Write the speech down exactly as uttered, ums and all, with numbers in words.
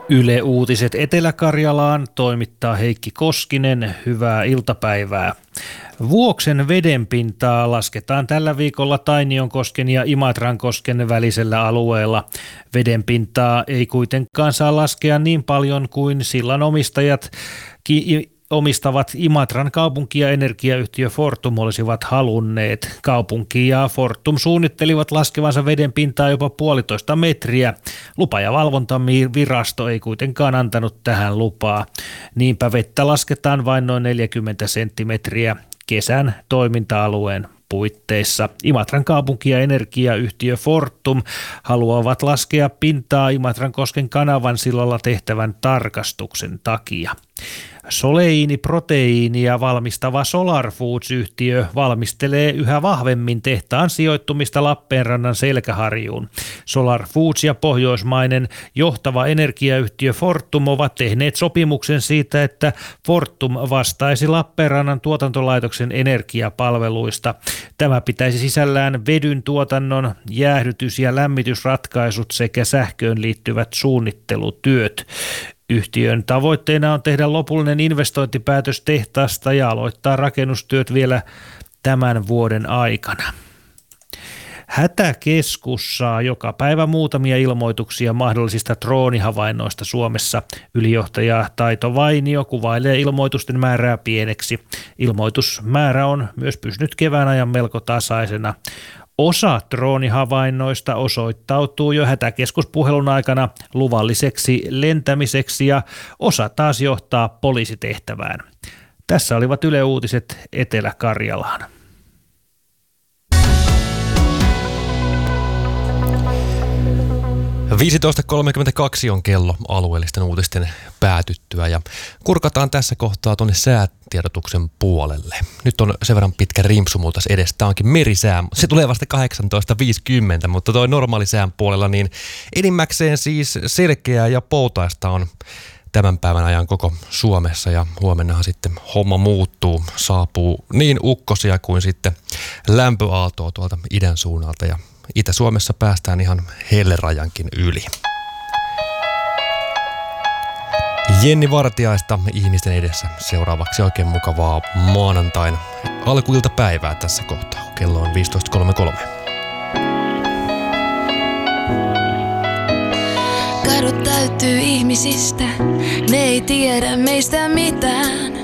Yle Uutiset Etelä-Karjalaan toimittaa Heikki Koskinen. Hyvää iltapäivää. Vuoksen vedenpintaa lasketaan tällä viikolla Tainionkosken ja Imatrankosken välisellä alueella. Vedenpintaa ei kuitenkaan saa laskea niin paljon kuin sillan omistajat ki- omistavat Imatran kaupunki- ja energiayhtiö Fortum olisivat halunneet. Kaupunki ja Fortum suunnittelivat laskevansa vedenpintaa jopa puolitoista metriä. Lupa- ja valvontavirasto ei kuitenkaan antanut tähän lupaa. Niinpä vettä lasketaan vain noin neljäkymmentä senttimetriä kesän toiminta-alueen puitteissa. Imatran kaupunki- ja energiayhtiö Fortum haluavat laskea pintaa Imatrankosken kanavan sillalla tehtävän tarkastuksen takia. Soleiiniproteiinia valmistava Solar Foods-yhtiö valmistelee yhä vahvemmin tehtaan sijoittumista Lappeenrannan Selkäharjuun. Solar Foods ja pohjoismainen johtava energiayhtiö Fortum ovat tehneet sopimuksen siitä, että Fortum vastaisi Lappeenrannan tuotantolaitoksen energiapalveluista. Tämä pitäisi sisällään vedyn tuotannon, jäähdytys- ja lämmitysratkaisut sekä sähköön liittyvät suunnittelutyöt. Yhtiön tavoitteena on tehdä lopullinen investointipäätös tehtaasta ja aloittaa rakennustyöt vielä tämän vuoden aikana. Hätäkeskus saa joka päivä muutamia ilmoituksia mahdollisista droonihavainnoista Suomessa. Ylijohtaja Taito Vainio kuvailee ilmoitusten määrää pieneksi. Ilmoitusmäärä on myös pysynyt kevään ajan melko tasaisena. Osa droonihavainnoista osoittautuu jo hätäkeskuspuhelun aikana luvalliseksi lentämiseksi ja osa taas johtaa poliisitehtävään. Tässä olivat Yle Uutiset Etelä-Karjalaan. viisitoista kolmekymmentäkaksi on kello alueellisten uutisten päätyttyä ja kurkataan tässä kohtaa tuonne säätiedotuksen puolelle. Nyt on sen verran pitkä rimpsu multa edes. Tämä onkin merisää. Se tulee vasta kahdeksantoista viisikymmentä, mutta toi normaali sään puolella niin enimmäkseen siis selkeää ja poutaista on tämän päivän ajan koko Suomessa ja huomennahan sitten homma muuttuu. Saapuu niin ukkosia kuin sitten lämpöaaltoa tuolta idän suunnalta ja Itä-Suomessa päästään ihan hellerajankin yli. Jenni Vartiaista ihmisten edessä. Seuraavaksi oikein mukavaa maanantain alkuiltapäivää tässä kohtaa. Kello on viisitoista kolmekymmentäkolme. Kadut täyttyy ihmisistä, ne ei tiedä meistä mitään.